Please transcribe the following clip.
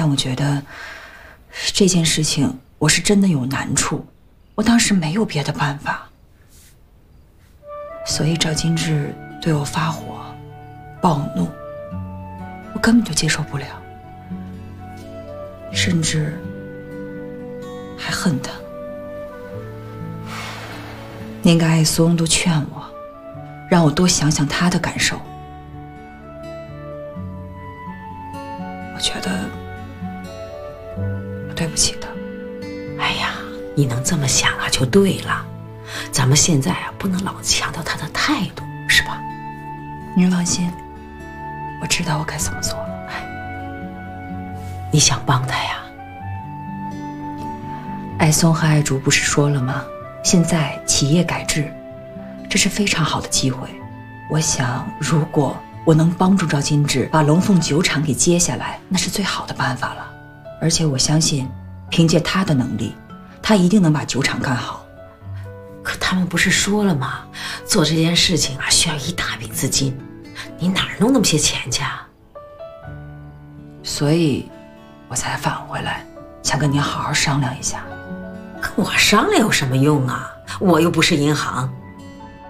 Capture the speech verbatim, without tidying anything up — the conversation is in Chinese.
但我觉得这件事情我是真的有难处，我当时没有别的办法，所以赵金志对我发火、暴怒，我根本就接受不了，甚至还恨他。那个艾松都劝我，让我多想想他的感受。我觉得我对不起他。 哎呀，你能这么想啊就对了。咱们现在啊不能老强调他的态度，是吧？ 您放心，我知道我该怎么做了。 你想帮他呀？ 艾松和艾竹不是说了吗？现在企业改制，这是非常好的机会。我想，如果我能帮助赵金志把龙凤酒厂给接下来，那是最好的办法了。而且我相信，凭借他的能力，他一定能把酒厂干好。 可他们不是说了吗？做这件事情啊，需要一大笔资金，你哪儿弄那么些钱去啊？ 所以，我才返回来，想跟您好好商量一下。 跟我商量有什么用啊？我又不是银行。